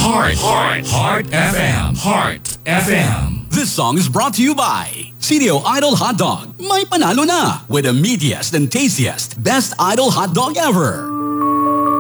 Heart FM. Heart FM. This song is brought to you by CDO Idol Hot Dog. May panalo na with the meatiest and tastiest best Idol Hot Dog ever.